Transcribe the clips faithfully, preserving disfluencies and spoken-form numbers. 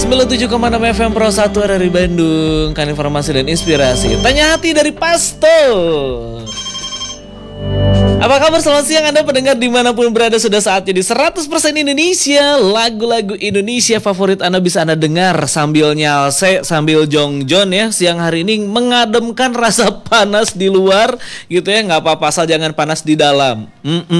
sembilan puluh tujuh koma enam F M Pro satu R R I Bandung. Kan informasi dan inspirasi. Tanya hati dari Pasto. Apa kabar, selamat siang Anda pendengar dimanapun berada. Sudah saatnya di seratus persen Indonesia. Lagu-lagu Indonesia favorit Anda bisa Anda dengar sambil nyalse, sambil jongjon ya. Siang hari ini mengademkan rasa panas di luar gitu ya. Gak apa-apa asal jangan panas di dalam.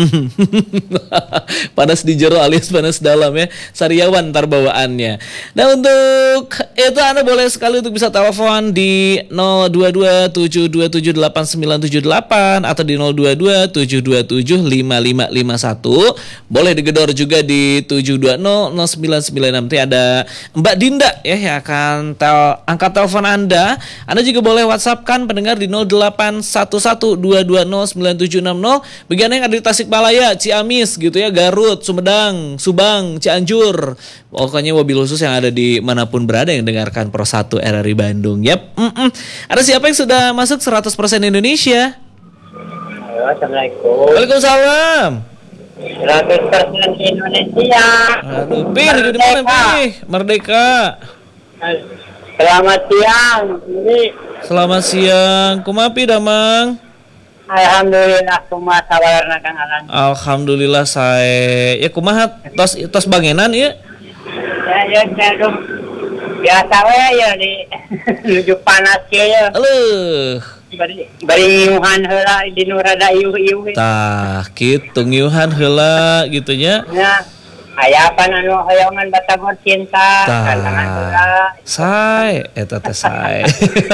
Panas di jero alias panas dalam ya. Sariawan ntar bawaannya. Nah untuk itu Anda boleh sekali untuk bisa telepon di nol dua dua tujuh dua tujuh delapan sembilan tujuh delapan atau di nol dua dua tujuh dua tujuh lima lima lima satu. Boleh digedor juga di tujuh dua nol nol sembilan sembilan enam. Nanti ada Mbak Dinda ya yang akan tel angkat telepon Anda. Anda juga boleh WhatsApp kan pendengar di nol delapan satu satu dua dua nol sembilan tujuh enam nol. Bagi Anda yang ada di Tasikmalaya, Ciamis gitu ya, Garut, Sumedang, Subang, Cianjur. Pokoknya mobil khusus yang ada di manapun berada yang dengarkan Pro satu R R I Bandung. Yap. Mm-mm. Ada siapa yang sudah masuk seratus persen Indonesia? Halo, Assalamualaikum. Waalaikumsalam. seratus persen Indonesia. Aduh, Pih, di mana Pih? Merdeka. Selamat siang. Ini Selamat siang. Kumaha Pi damang? alhamdulillah kumaha sabarna Kang Alan. Alhamdulillah saya. Ya kumaha tos tos bangenan ya? Ya ya aduh. Biasa we ya di nuju panas ge ya. Aleuh. Bari bari nyuhan heula di nu rada ieu-ieu. Tah, kitu ngiuhan heula gitu nya. Ya. Aya pan anu hoyongan batagor cinta, kandangan heula. Sae eta teh sae.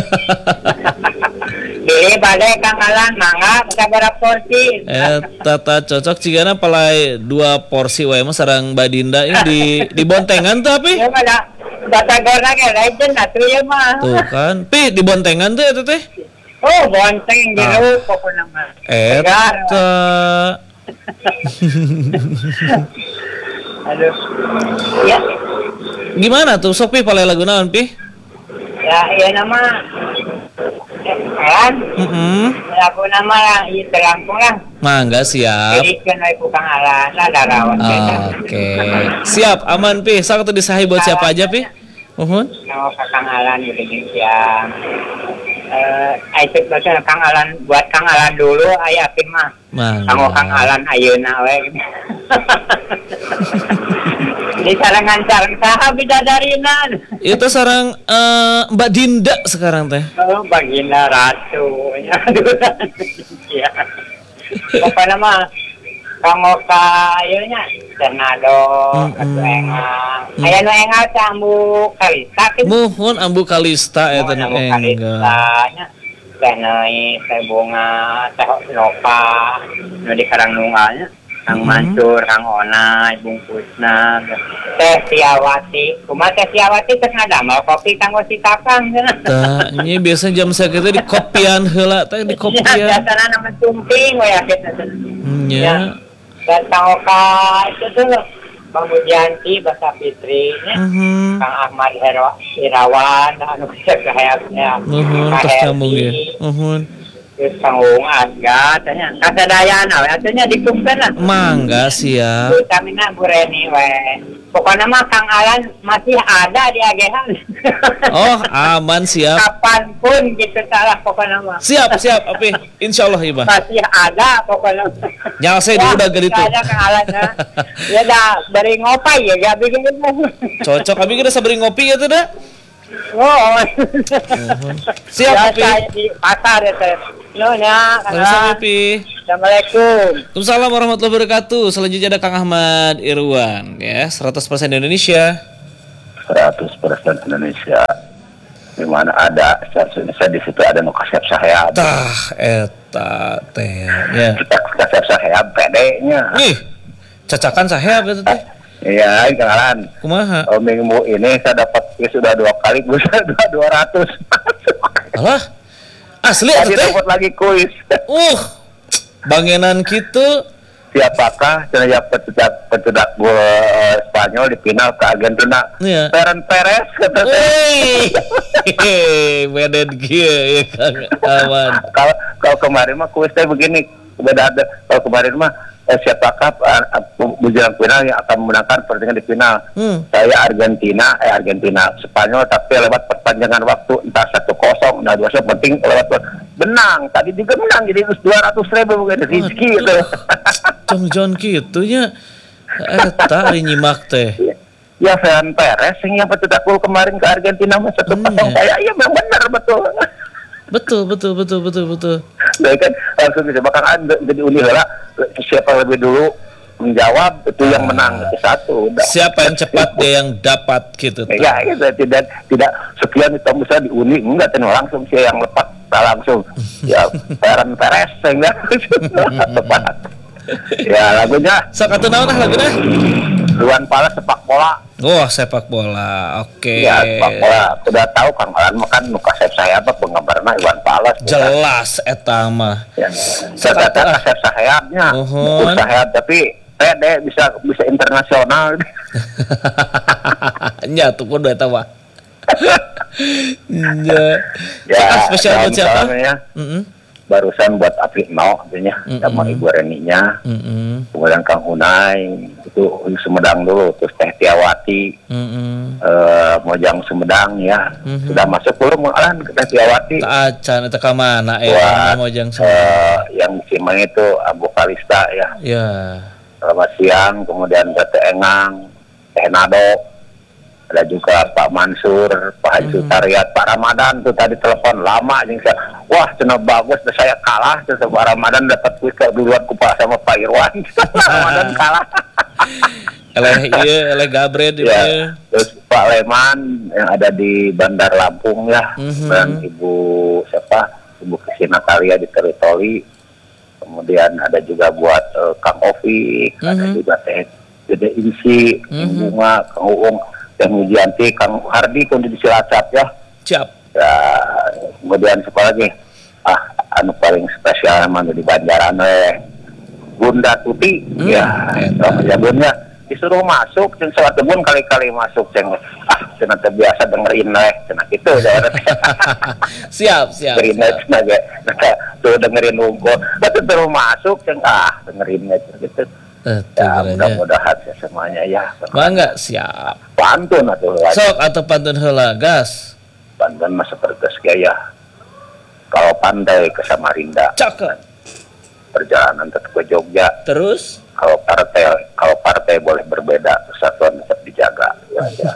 Pilih bade Kang Alan, mangga sabaraha porsi. Eta tah cocok cigana palai dua porsi wae mah sareng Mbak Dinda ini di di bontengan tapi. Ya mah batagorna ge lain atuh ya mah. Tuh kan, Pi di bontengan tuh eta teh. Oh, bonteng jero pokona mah. Eta. Aduh. Ya. Gimana tuh sok Pi palai lagu naon Pi? Ya, iya nama kan? Heeh. Lagu nama ieu terangkung lah. Mangga siap. Jadi kan aku Kang Alan ada rawat. Oke. Siap, aman Pi. Sak tuh disahi buat siapa aja Pi? Mohon. Nama Kang Alan gitu ya. Eh, ayo baca Kang Alan buat Kang Alan dulu aya Pi mah. Kanggo Kang Alan ayeuna we. Di sarangan sareng saha bidadarina. Itu sarang uh, Mbak Dinda sekarang teh. Oh, Baginda Ratu. Aduh. Ya. Pokoknya mah kanggo ka ieu nya Tornado, atuh engang. Aya nu engal teh ambu kalista. Muhun ambu kalista eta nu enggak. Teh naik, teh bunga, teh noka, nu di Karang Nunggalnya. Kang Mansur, Kang Onay, bungkusna, Teh Siawati. Kumaha Teh Siawati teh ngadamel kopi kanggo si Kakang cenah. Tah, nya biasa jam sakitu di kopian heula teh di kopian. Ya, biasana nama cumping we kitu teh. Nya. Dan kanggo ka itu tuh Bang Bujanti Basa Fitrinya. Mhm. Kang Ahmad Hero Irawan anu hayapnya. Nuhun tos nyambung ya. Nuhun. Terus tanggung aga tanya kasadayana we atunya dikumpulna mangga siap utamina Bu Reni we pokoknya mah Kang Alan masih ada di agehan. Oh aman siap kapanpun gitu salah pokoknya mah siap siap Api insyaallah iba masih ada pokoknya nyal saya di udah gitu ada Kang Alan ya dah beri ngopi ya gak bikin cocok Abi kita sabari ngopi ya tuh dah. Oh. Siap Api di pasar ya teh Nonya, Assalamualaikum Pi. Assalamualaikum. Waalaikumsalam warahmatullahi wabarakatuh. Selanjutnya ada Kang Ahmad Irwan ya, seratus persen Indonesia. seratus persen Indonesia. Di mana ada saya di situ ada nu kasep saheab. Tah eta teh ya. Kasep saheab pedenya. Nih. Cacakan saheab eta teh. Iya, Kang. Kumaha? Oh, minggu ini saya dapat ya sudah dua kali bisa dua ratus. Alah. Asli tadi teh. dapat lagi kuis. Uh. Bangenan kitu. Siapakah cenah pencetak pencetak gol Spanyol di final ke Argentina? Iya. Ferran Perez kata Hei. Hei, beden kieu ya Kang Aman. Kalau kalau kemarin mah kuisnya begini, beda ada. Kalau kemarin mah eh, siapakah uh, menjelang final yang akan memenangkan pertandingan di final. Hmm. Saya Argentina, eh Argentina, Spanyol, tapi lewat perpanjangan waktu entah satu kosong, nah dua kosong, penting lewat benang. Tadi juga menang jadi dua ratus ribu bukan rezeki itu. Jong-jong gitu nya. Eta ari nyimak teh. Ya Ferran Perez yang pencetak gol kemarin ke Argentina mas satu Hmm, kosong. ya. Saya iya memang benar betul. Betul, betul, betul, betul, betul. Nah kan langsung disebutkan ada jadi uni lah siapa lebih dulu menjawab itu yang menang itu satu. Udah. Siapa yang cepat dia yang dapat gitu. tuh. Ya, ya tidak tidak sekian itu bisa diuni enggak tenang langsung sih yang lepas langsung ya Ferran Perez enggak tepat. Ya lagunya Sok atuh naon ah laguna? Iwan Fals sepak bola. Oh, sepak bola. Oke. Ya sepak bola sudah tahu Kang Alan makan muka saya apa penggambarnya Iwan Fals. Jelas eta mah. Ya. Saya kata kasep sayapnya. Uhun. Bukan sayap tapi saya deh bisa bisa internasional. Nya tuh kudu eta mah. Nya. Ya, Sok, spesial buat salam siapa? salam ya. Heeh. Barusan buat Aprino artinya sama Ibu Reninya. Heeh. Kemudian Kang Hunay itu Sumedang dulu, terus Teh Tiawati, Heeh. eh, Mojang Sumedang ya, Mhm. sudah masuk belum Alan ke Teh Tiawati? Tak acan eta ka mana Buat ya Mojang semua. eh, yang Cimeng itu Abu Kalista ya, Ya. selamat siang. Kemudian Teh Engang, Teh Nado, ada juga Pak Mansur, Pak Haji Sutariat, Pak Ramadan tuh tadi telepon lama yang saya, wah cenah bagus, saya kalah, terus Pak Ramadan dapat kuis ke duluan kupas sama Pak Irwan, Ramadan kalah. Eleh ieu, eleh Gabred ieu. Ya, terus Pak Leman yang ada di Bandar Lampung ya, Mhm. dan Ibu siapa, Ibu Krisina Kalia di Teritori, kemudian ada juga buat eh, Kang Ovik, ada Mhm. juga Teh Dede Insi, Kang Mhm. Bunga, Kang Uung, Teh Mujianti, Kang Hardi kundi di Cilacap ya. Siap. Ya, kemudian siapa lagi? Ah, anu paling spesial emang di Banjaran eh Bunda Tuti, Hmm, ya, eta. sama jabunnya disuruh masuk, ceng sholat debun kali-kali masuk, ceng ah, ceng terbiasa dengerin eh, ceng gitu, jangan Siap, siap. dengerin siap. eh, ceng aja, tuh dengerin unggul, tapi terus masuk, ceng ah, dengerin eh, ceng gitu. Eta Ya, berarti. mudah-mudahan ya semuanya ya, Mangga siap. pantun atau Sok atau pantun heula gas. pantun mah seperti gaya. Kalau pandai ke Samarinda, Cakep. perjalanan tetap ke Jogja. Terus Kalau partai, kalau partai boleh berbeda, persatuan tetap dijaga. Ya, ya.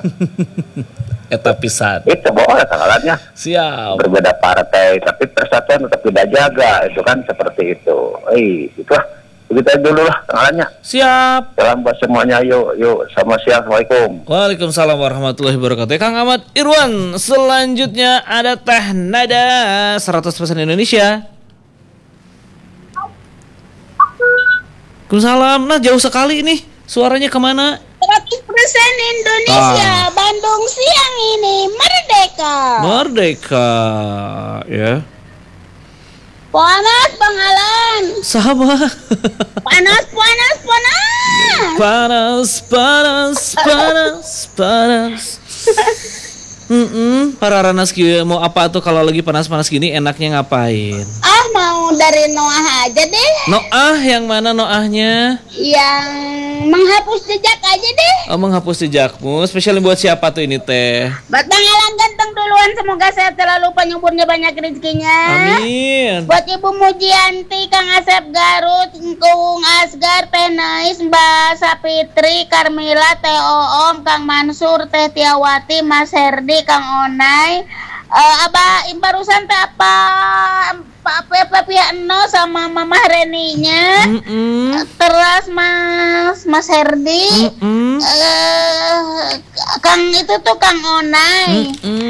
eta pisan. Itu boleh tanggalannya. Siap. Berbeda partai, tapi persatuan tetap tidak jaga. Itu kan seperti itu. Eh, itulah. Begitu aja dulu lah tanggalannya. Siap. Salam buat semuanya. Yuk, yuk. Selamat siang. Assalamualaikum. Waalaikumsalam warahmatullahi wabarakatuh. Kang Ahmad Irwan. Selanjutnya ada Teh Nada seratus persen Indonesia. Waalaikumsalam. Nah jauh sekali nih. Suaranya kemana? seratus persen Indonesia, Ah. Bandung siang ini merdeka. Merdeka. Ya. Panas Bang Alan. Sama. Panas, panas, panas. Panas, panas, panas, panas. Mm-mm. Para Ranas kieu mau apa tuh kalau lagi panas-panas gini enaknya ngapain? Ah, mau dari Noah aja deh. Noah yang mana Noahnya? Yang menghapus jejak aja deh. Oh, menghapus jejakmu. Spesial buat siapa tuh ini teh? Buat Bang Alan ganteng duluan, semoga sehat selalu, penyuburnya banyak rezekinya. Amin. Buat Ibu Mujianti, Kang Asep Garut, Kung Asgar, Teh Nais, Mbak Sapitri, Karmila, Teh Oom, Kang Mansur, Teh Tiawati, Mas Herdi, Kang Onai, eh Abah barusan teh apa apa apa pihak no sama Mama Reninya, Mm-mm. terus Mas Mas Herdi, Mm-mm. eh Kang itu tuh Kang Onai, Mm-mm.